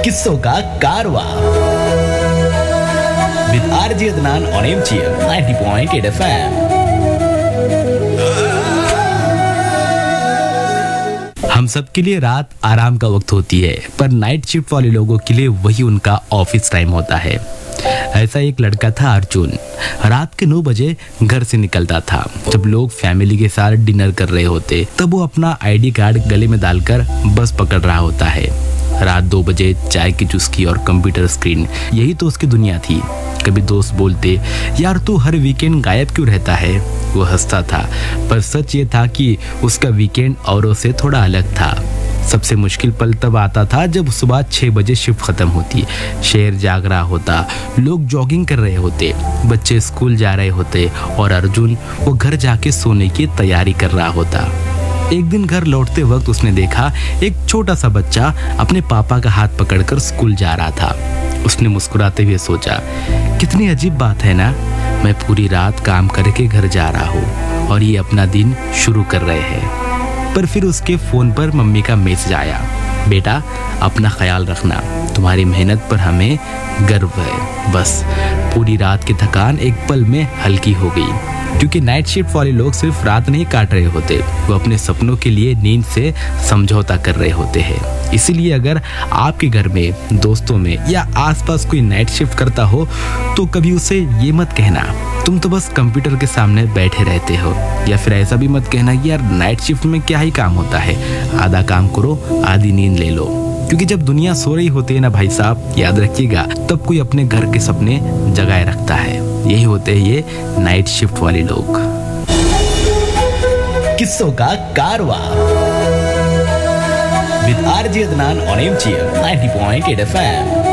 किस्सों का कारवा with RJ Adnan on MGM 90.8 FM. हम सब के लिए रात आराम का वक्त होती है, पर नाइट शिफ्ट वाले लोगों के लिए वही उनका ऑफिस टाइम होता है। ऐसा एक लड़का था अर्जुन, रात के 9 बजे घर से निकलता था। जब लोग फैमिली के साथ डिनर कर रहे होते तब वो अपना आईडी कार्ड गले में डालकर बस पकड़ रहा होता है। रात 2 बजे चाय की चुस्की और कंप्यूटर स्क्रीन, यही तो उसकी दुनिया थी। कभी दोस्त बोलते, यार तू हर वीकेंड गायब क्यों रहता है? वो हंसता था, पर सच ये था कि उसका वीकेंड औरों से थोड़ा अलग था। सबसे मुश्किल पल तब आता था जब सुबह 6 बजे शिफ्ट खत्म होती, शहर जाग रहा होता, लोग जॉगिंग कर रहे होते, बच्चे स्कूल जा रहे होते और अर्जुन वो घर जाके सोने की तैयारी कर रहा होता। एक दिन घर लौटते वक्त उसने देखा एक छोटा सा बच्चा अपने पापा का हाथ पकड़कर स्कूल जा रहा था। उसने मुस्कुराते हुए सोचा, कितनी अजीब बात है ना, मैं पूरी रात काम करके घर जा रहा हूँ और ये अपना दिन शुरू कर रहे हैं। पर फिर उसके फोन पर मम्मी का मैसेज आया, बेटा अपना ख्याल रखना, तुम्हारी मेहनत पर हमें गर्व है। बस पूरी रात की थकान एक पल में हल्की हो गई, क्योंकि नाइट शिफ्ट वाले लोग सिर्फ रात नहीं काट रहे होते, वो अपने सपनों के लिए नींद से समझौता कर रहे होते हैं। इसीलिए अगर आपके घर में, दोस्तों में या आसपास कोई नाइट शिफ्ट करता हो तो कभी उसे ये मत कहना तुम तो बस कंप्यूटर के सामने बैठे रहते हो, या फिर ऐसा भी मत कहना कि यार नाइट शिफ्ट में क्या ही काम होता है, आधा काम करो आधी नींद ले लो। क्योंकि जब दुनिया सो रही होती है ना भाई साहब, याद रखिएगा, तब कोई अपने घर के सपने जगाए रखता है। यही होते हैं ये नाइट शिफ्ट वाले लोग। किस्सों का कारवा with RJ Adnan on MGM 90.8 FM.